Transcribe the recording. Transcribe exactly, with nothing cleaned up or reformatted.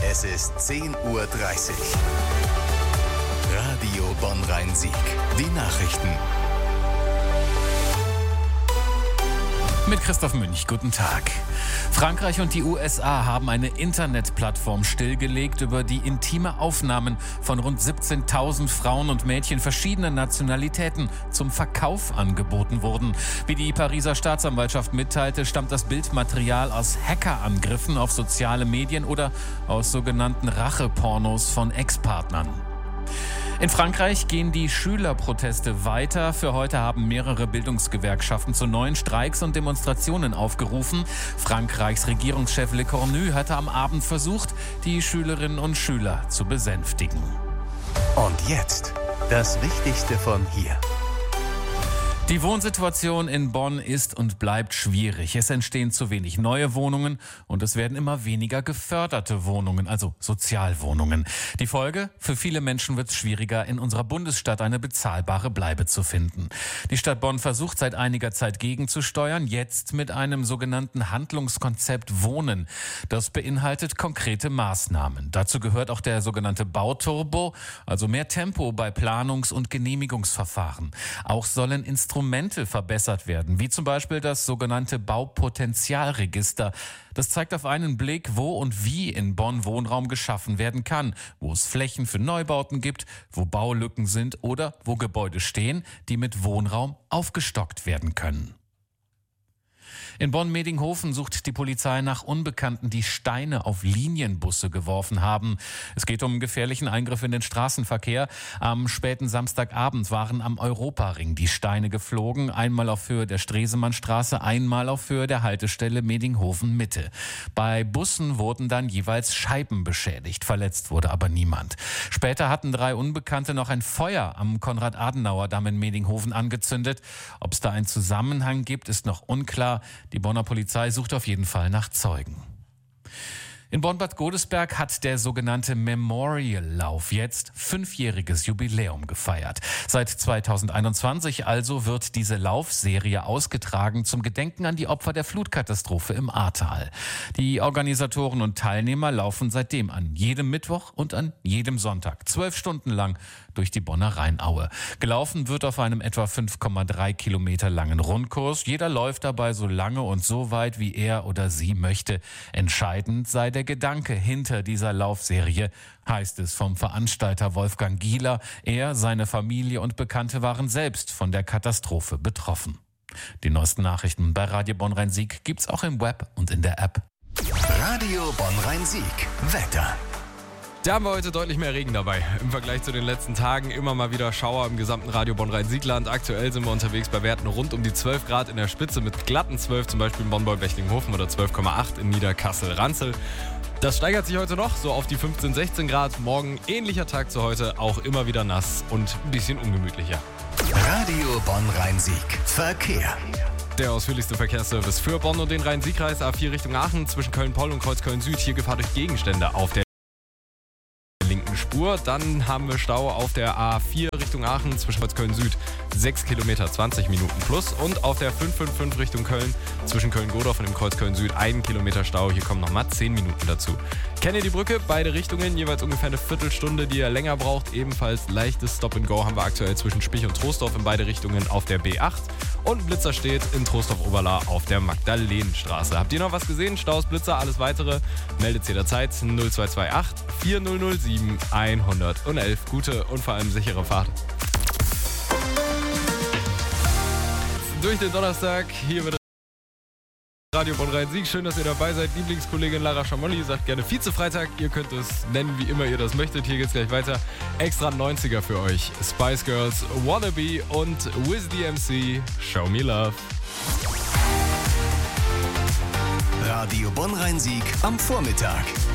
Es ist zehn Uhr dreißig. Radio Bonn-Rhein-Sieg. Die Nachrichten. Mit Christoph Münch, guten Tag. Frankreich und die U S A haben eine Internetplattform stillgelegt, über die intime Aufnahmen von rund siebzehntausend Frauen und Mädchen verschiedener Nationalitäten zum Verkauf angeboten wurden. Wie die Pariser Staatsanwaltschaft mitteilte, stammt das Bildmaterial aus Hackerangriffen auf soziale Medien oder aus sogenannten Rachepornos von Ex-Partnern. In Frankreich gehen die Schülerproteste weiter. Für heute haben mehrere Bildungsgewerkschaften zu neuen Streiks und Demonstrationen aufgerufen. Frankreichs Regierungschef Le Cornu hatte am Abend versucht, die Schülerinnen und Schüler zu besänftigen. Und jetzt das Wichtigste von hier. Die Wohnsituation in Bonn ist und bleibt schwierig. Es entstehen zu wenig neue Wohnungen und es werden immer weniger geförderte Wohnungen, also Sozialwohnungen. Die Folge? Für viele Menschen wird es schwieriger, in unserer Bundesstadt eine bezahlbare Bleibe zu finden. Die Stadt Bonn versucht seit einiger Zeit gegenzusteuern, jetzt mit einem sogenannten Handlungskonzept Wohnen. Das beinhaltet konkrete Maßnahmen. Dazu gehört auch der sogenannte Bauturbo, also mehr Tempo bei Planungs- und Genehmigungsverfahren. Auch sollen Instrumente Instrumente verbessert werden, wie zum Beispiel das sogenannte Baupotenzialregister. Das zeigt auf einen Blick, wo und wie in Bonn Wohnraum geschaffen werden kann, wo es Flächen für Neubauten gibt, wo Baulücken sind oder wo Gebäude stehen, die mit Wohnraum aufgestockt werden können. In Bonn-Medinghofen sucht die Polizei nach Unbekannten, die Steine auf Linienbusse geworfen haben. Es geht um gefährlichen Eingriff in den Straßenverkehr. Am späten Samstagabend waren am Europaring die Steine geflogen. Einmal auf Höhe der Stresemannstraße, einmal auf Höhe der Haltestelle Medinghofen-Mitte. Bei Bussen wurden dann jeweils Scheiben beschädigt. Verletzt wurde aber niemand. Später hatten drei Unbekannte noch ein Feuer am Konrad-Adenauer-Damm in Medinghofen angezündet. Ob es da einen Zusammenhang gibt, ist noch unklar. Die Bonner Polizei sucht auf jeden Fall nach Zeugen. In Bonn-Bad Godesberg hat der sogenannte Memorial-Lauf jetzt fünfjähriges Jubiläum gefeiert. Seit zweitausendeinundzwanzig also wird diese Laufserie ausgetragen zum Gedenken an die Opfer der Flutkatastrophe im Ahrtal. Die Organisatoren und Teilnehmer laufen seitdem an jedem Mittwoch und an jedem Sonntag zwölf Stunden lang durch die Bonner Rheinaue. Gelaufen wird auf einem etwa fünf Komma drei Kilometer langen Rundkurs. Jeder läuft dabei so lange und so weit, wie er oder sie möchte. Entscheidend sei der Gedanke hinter dieser Laufserie, heißt es vom Veranstalter Wolfgang Gieler. Er, seine Familie und Bekannte waren selbst von der Katastrophe betroffen. Die neuesten Nachrichten bei Radio Bonn-Rhein-Sieg gibt's auch im Web und in der App. Radio Bonn-Rhein-Sieg. Wetter. Da haben wir heute deutlich mehr Regen dabei. Im Vergleich zu den letzten Tagen immer mal wieder Schauer im gesamten Radio Bonn-Rhein-Siegland. Aktuell sind wir unterwegs bei Werten rund um die zwölf Grad in der Spitze mit glatten zwölf, zum Beispiel in Bonn-Beuth-Wechtlinghofen oder zwölf Komma acht in Niederkassel-Ranzel. Das steigert sich heute noch, so auf die fünfzehn, sechzehn Grad. Morgen ähnlicher Tag zu heute, auch immer wieder nass und ein bisschen ungemütlicher. Radio Bonn-Rhein-Sieg. Verkehr. Der ausführlichste Verkehrsservice für Bonn und den Rhein-Sieg-Kreis. A vier Richtung Aachen zwischen Köln-Poll und Kreuzköln-Süd. Hier Gefahr durch Gegenstände auf der linken Spur. Dann haben wir Stau auf der A vier Richtung Aachen zwischen Kreuzköln-Süd sechs Kilometer, zwanzig Minuten plus. Und auf der fünf fünf fünf Richtung Köln zwischen Köln-Godorf und dem Kreuzköln-Süd ein Kilometer Stau. Hier kommen nochmal zehn Minuten dazu. Kennt ihr die Brücke? Beide Richtungen, jeweils ungefähr eine Viertelstunde, die ihr länger braucht. Ebenfalls leichtes Stop-and-Go haben wir aktuell zwischen Spich und Troisdorf in beide Richtungen auf der B acht. Und Blitzer steht in Troisdorf-Oberla auf der Magdalenenstraße. Habt ihr noch was gesehen? Staus, Blitzer, alles weitere? Meldet jederzeit null zwei zwei acht, vier null null sieben, eins eins eins. Gute und vor allem sichere Fahrt. Durch den Donnerstag, hier wird Radio Bonn-Rhein-Sieg. Schön, dass ihr dabei seid. Lieblingskollegin Lara Schamolli sagt gerne Vize-Freitag. Ihr könnt es nennen, wie immer ihr das möchtet. Hier geht's gleich weiter. Extra neunziger für euch. Spice Girls, Wannabe und Wiz D M C, Show Me Love. Radio Bonn-Rhein-Sieg am Vormittag.